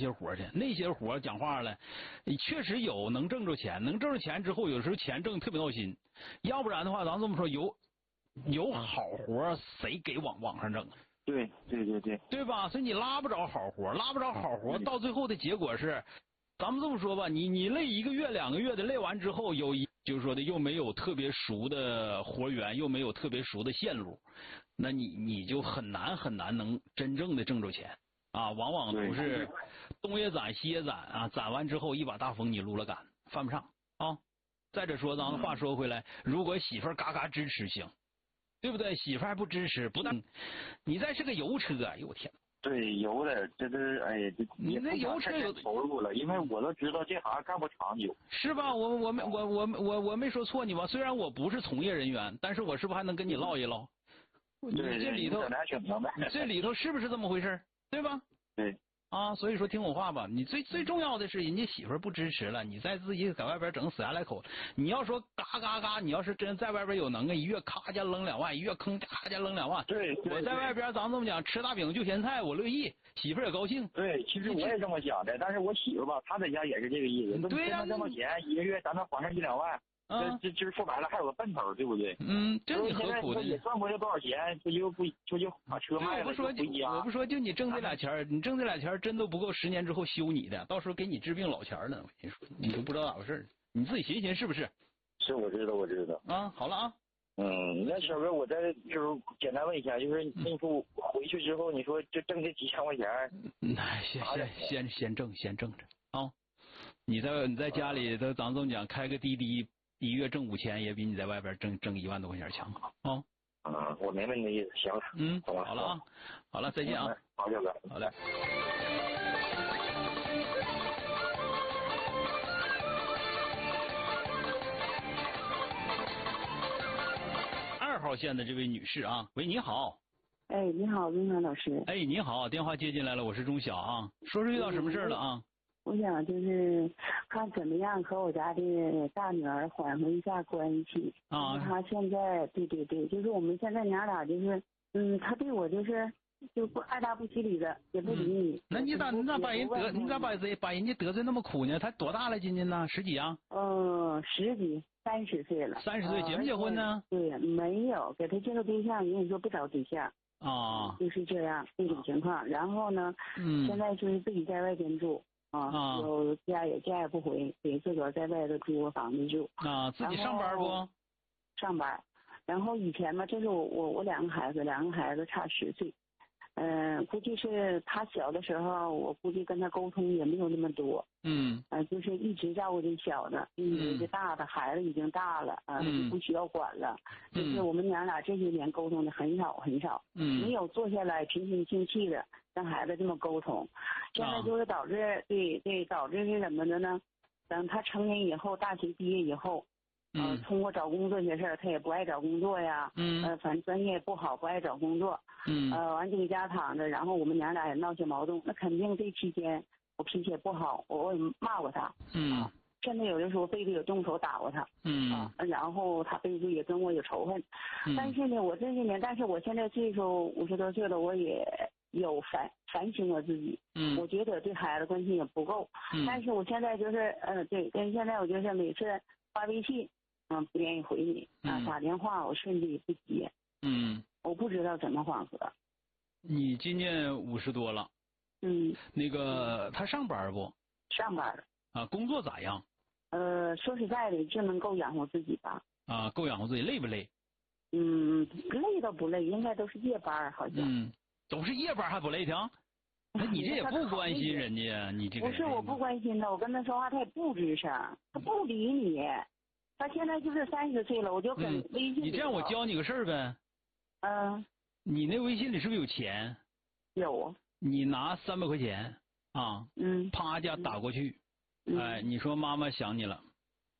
些活去，那些活讲话了，确实有能挣着钱，能挣着钱之后，有时候钱挣特别闹心，要不然的话，咱这么说，有好活谁给网上整？ 对， 对吧？所以你拉不着好活，到最后的结果是，咱们这么说吧，你累1个月2个月的，累完之后就是说的又没有特别熟的活源，又没有特别熟的线路，那你就很难能真正的挣着钱啊！往往都是东也攒西也攒啊，攒完之后一把大风你撸了杆，犯不上啊。再者说，咱们话说回来，如果媳妇儿嘎嘎支持行。对不对？媳妇还不支持，不但你再是个油车，哎呦我天！ 对，有点，这哎呀， 你那油车有投入了，因为我都知道这行干不长久， 是吧？我没说错你吧？虽然我不是从业人员，但是我是不是还能跟你唠一唠？ 对， 这里头这里头是不是这么回事？对吧？ 对。 啊，所以说听我话吧，你最重要的是人家媳妇儿不支持了，你再自己在外边整死下来口。你要说嘎，你要是真在外边有能耐，一月咔家扔2万，一月坑咔家扔2万。 对， 我在外边咱这么讲，吃大饼就咸菜，我乐意，媳妇儿也高兴。 对，其实我也这么想的，但是我媳妇吧，她在家也是这个意思。 对呀， 这么钱1个月咱能还上1-2万。这说白了还有个奔头，对不对？ 这你何苦的？ 也赚不了多少钱，不就把车卖了回家？ 我不说，就你挣这俩钱，你挣这俩钱真都不够10年之后休你的，到时候给你治病老钱呢。我跟你说，你都不知道咋回事，你自己寻思是不是？ 是，我知道。 啊，好了啊。 那小哥，我再就是简单问一下，就是你说回去之后，你说就挣这几千块钱， 先挣着啊！你在家里头，咱这么讲，开个滴滴。1月挣5000也比你在外边挣1万多块钱强啊！ 我明白你的意思，行了， 好了啊，好了，再见啊， 好，小哥， 好嘞。2号线的这位女士啊，喂，你好。 哎，你好，陆川老师。 哎，你好，电话接进来了，我是钟晓啊，说遇到什么事了啊？ 我想就是看怎么样和我家的大女儿缓和一下关系啊。她现在对，就是我们现在娘俩就是，她对我就不爱答不起理的，也不理你。 那你咋把人家得罪那么苦呢？她多大了？今年呢？10几啊 ？10几，30岁了。 30岁，结没结婚呢？ 对，没有，给她介绍对象，人家说不找对象。就是这样这种情况。然后呢，现在就是自己在外边住。有家也不回，给自个儿在外头租个房子住。 自己上班不？ 上班。然后以前嘛，这是我2个孩子差10岁。估计是他小的时候，我估计跟他沟通也没有那么多。就是一直照顾这小的，因为这大的孩子已经大了就不需要管了。就是我们娘俩这些年沟通的很少，没有坐下来平心静气的跟孩子这么沟通。现在就是导致导致是什么的呢？等他成年以后，大学毕业以后，通过找工作这些事儿，他也不爱找工作呀。反正专业不好，不爱找工作。完就搁家躺着，然后我们娘俩也闹些矛盾。那肯定这期间我脾气也不好，我也骂过他。甚至有的时候背地里动手打过他。然后他背地也跟我有仇恨。但是呢，我这些年，但是我现在岁数50多岁了，我也有反省我自己。我觉得对孩子关心也不够。但是我现在就是跟现在我就是每次发微信不愿意回你打电话我甚至也不接。我不知道怎么缓和。 你今年50多了。那个他上班不？ 上班啊，工作咋样？ 说实在的，就能够养活自己吧。 够养活自己，累不累？ 累倒不累，应该都是夜班好像。 都是夜班还不累挺？那你这也不关心人家，你这个不是我不关心他，我跟他说话他也不吱声，他不理你。他现在就是30岁了，我就很微信。 你这样我教你个事儿呗。你那微信里是不是有钱？ 有。 你拿300块钱啪家打过去。你说妈妈想你了。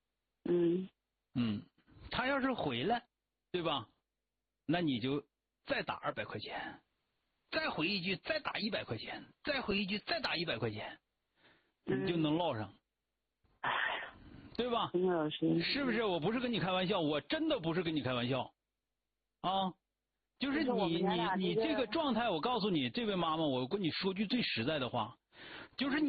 他要是回来，对吧？那你就再打200块钱。再回一句，再打100块钱，再回一句，再打100块钱，你就能落上，对吧？是不是？我不是跟你开玩笑，我真的不是跟你开玩笑，就是你这个状态，我告诉你，这位妈妈，我跟你说句最实在的话，就是你。